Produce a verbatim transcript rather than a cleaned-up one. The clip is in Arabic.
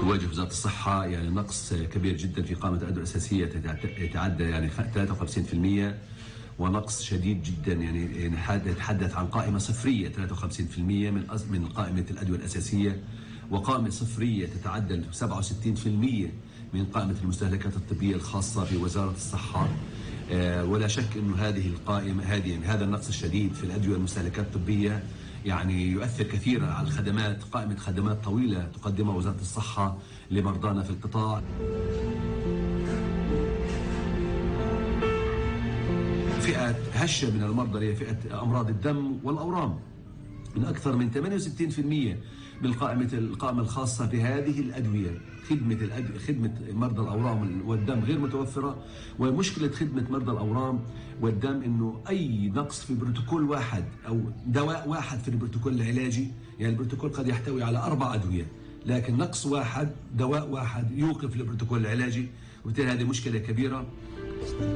تواجه وزارة الصحة يعني نقص كبير جدا في قائمة الأدوية الأساسية يتعدى يعني ثلاثة وخمسين بالمئة، ونقص شديد جدا يعني يتحدث عن قائمة صفرية ثلاثة وخمسين بالمئة من من قائمة الأدوية الأساسية، وقائمة صفرية تتعدى سبعة وستين بالمئة من قائمة المستهلكات الطبية الخاصة في وزارة الصحة. ولا شك أنه هذه القائمة هذه يعني هذا النقص الشديد في الأدوية والمستهلكات الطبية يعني يؤثر كثيرا على الخدمات، قائمة خدمات طويلة تقدمها وزارة الصحة لمرضانا في القطاع. فئة هشة من المرضى هي فئة أمراض الدم والأورام، من أكثر من ثمانية وستين بالمئة من قائمة القائمة الخاصة بهذه الأدوية. خدمة الأدوية خدمة مرضى الأورام والدم غير متوفرة، ومشكلة خدمة مرضى الأورام والدم إنه أي نقص في بروتوكول واحد أو دواء واحد في البروتوكول العلاجي، يعني البروتوكول قد يحتوي على أربع أدوية، لكن نقص واحد دواء واحد يوقف البروتوكول العلاجي، وبالتالي هذه مشكلة كبيرة.